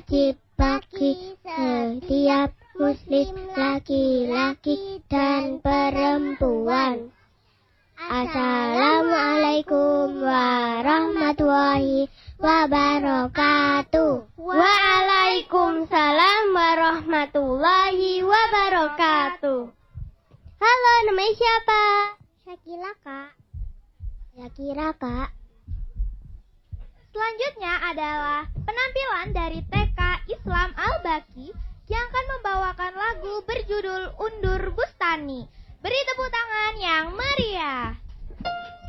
wajib bagi setiap muslim laki-laki dan perempuan. Assalamualaikum warahmatullahi wabarakatuh. Waalaikumsalam warahmatullahi wabarakatuh. Halo, namanya siapa? Syakila, Kak. Kira-kira, Kak. Selanjutnya adalah penampilan dari TK Islam Al-Baqi yang akan membawakan lagu berjudul Undur Bustani. Beri tepuk tangan yang meriah.